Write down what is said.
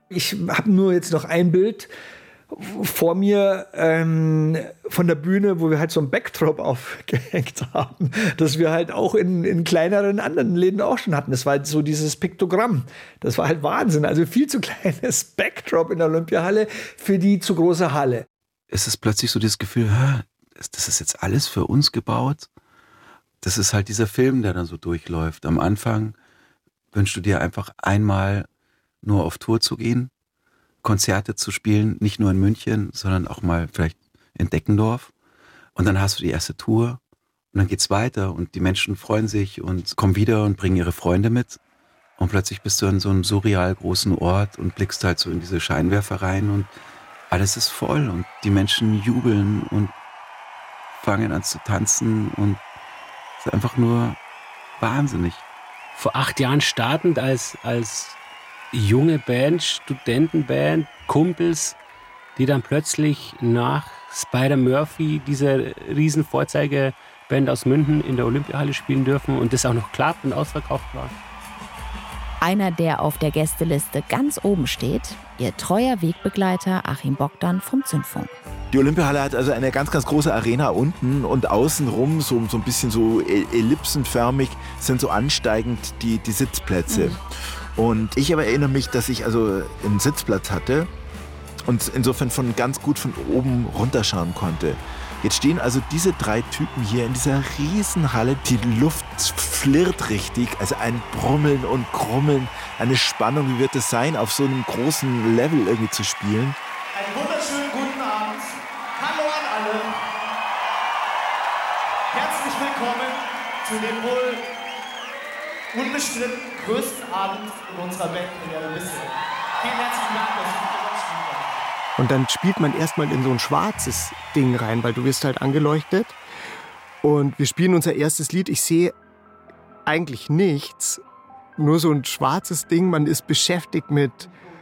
Ich habe nur jetzt noch ein Bild vor mir von der Bühne, wo wir halt so ein Backdrop aufgehängt haben, das wir halt auch in kleineren anderen Läden auch schon hatten. Das war halt so dieses Piktogramm. Das war halt Wahnsinn. Also viel zu kleines Backdrop in der Olympiahalle für die zu große Halle. Es ist plötzlich so dieses Gefühl, das ist jetzt alles für uns gebaut. Das ist halt dieser Film, der dann so durchläuft. Am Anfang wünschst du dir einfach einmal nur auf Tour zu gehen, Konzerte zu spielen, nicht nur in München, sondern auch mal vielleicht in Deckendorf. Und dann hast du die erste Tour und dann geht's weiter und die Menschen freuen sich und kommen wieder und bringen ihre Freunde mit. Und plötzlich bist du an so einem surreal großen Ort und blickst halt so in diese Scheinwerfer rein und alles ist voll und die Menschen jubeln und fangen an zu tanzen und es ist einfach nur wahnsinnig. Vor 8 Jahren startend als junge Band, Studentenband, Kumpels, die dann plötzlich nach Spider-Murphy, dieser riesen Vorzeigeband aus München, in der Olympiahalle spielen dürfen und das auch noch klappt und ausverkauft war. Einer, der auf der Gästeliste ganz oben steht, ihr treuer Wegbegleiter Achim Bogdan vom Zündfunk. Die Olympiahalle hat also eine ganz, ganz große Arena unten und außenrum so ein bisschen so ellipsenförmig sind so ansteigend die Sitzplätze. Und ich aber erinnere mich, dass ich also einen Sitzplatz hatte und insofern ganz gut von oben runterschauen konnte. Jetzt stehen also diese 3 Typen hier in dieser Riesenhalle. Die Luft flirrt richtig, also ein Brummeln und Krummeln, eine Spannung. Wie wird es sein, auf so einem großen Level irgendwie zu spielen? Einen wunderschönen guten Abend. Hallo an alle. Herzlich willkommen zu dem wohl unbestritten größten Abend in unserer Bandkarriere bisher. Vielen herzlichen Dank, dass Sie hier gespielt haben. Und dann spielt man erstmal in so ein schwarzes Ding rein, weil du wirst halt angeleuchtet. Und wir spielen unser erstes Lied. Ich sehe eigentlich nichts, nur so ein schwarzes Ding. Man ist beschäftigt mit